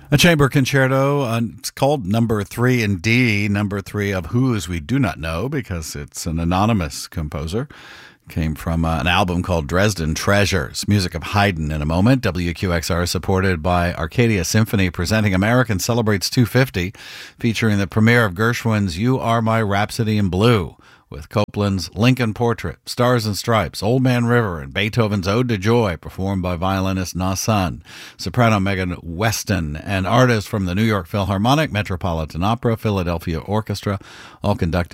A chamber concerto. It's called Number 3 in D, number 3 of whose we do not know because it's an anonymous composer. Came from an album called Dresden Treasures. Music of Haydn in a moment. WQXR supported by Arcadia Symphony presenting American Celebrates 250, featuring the premiere of Gershwin's You Are My Rhapsody in Blue, with Copland's Lincoln Portrait, Stars and Stripes, Old Man River, and Beethoven's Ode to Joy, performed by violinist Na Sun, soprano Megan Weston, and artists from the New York Philharmonic, Metropolitan Opera, Philadelphia Orchestra, all conducted